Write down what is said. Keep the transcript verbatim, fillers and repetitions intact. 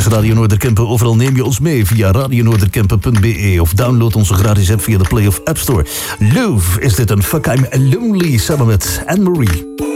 is Radio Noorderkempen. Overal neem je ons mee via radionoorderkempen punt b e of download onze gratis app via de Play of App Store. Love is dit een Fuck I'm Lonely samen met Anne-Marie.